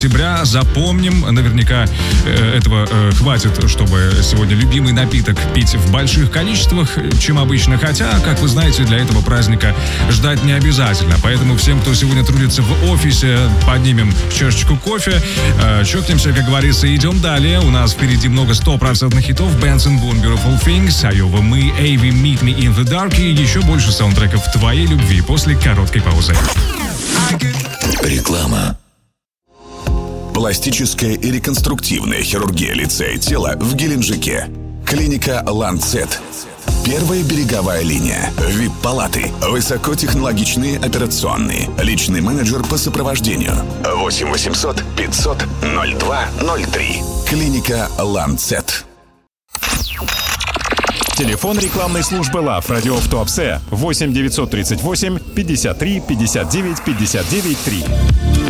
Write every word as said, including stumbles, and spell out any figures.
октября. Запомним, наверняка э, этого э, хватит, чтобы сегодня любимый напиток пить в больших количествах, чем обычно. Хотя, как вы знаете, для этого праздника ждать не обязательно. Поэтому всем, кто сегодня трудится в офисе, поднимем чашечку кофе, э, чокнемся, как говорится, и идем далее. У нас впереди много стопроцентных хитов. Benson Boone, Beautiful Things, Айова Мы, Эйви, Meet Me in the Dark и еще больше саундтреков твоей любви после короткой паузы. Реклама. Пластическая и реконструктивная хирургия лица и тела в Геленджике. Клиника Lancet. Первая береговая линия. ви ай пи-палаты. Высокотехнологичные операционные. Личный менеджер по сопровождению. восемь восемьсот пятьсот ноль два ноль три. Клиника Lancet. Телефон рекламной службы ЛАФ Радио в Туапсе восемь девятьсот тридцать восемь пятьдесят три пятьдесят девять пятьдесят девять три.